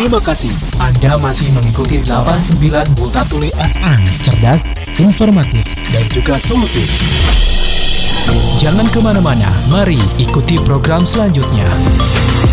Terima kasih. Anda masih mengikuti 89 Multatuli FM. Cerdas, informatif, Dan juga solutif. Jangan kemana-mana, mari ikuti program selanjutnya.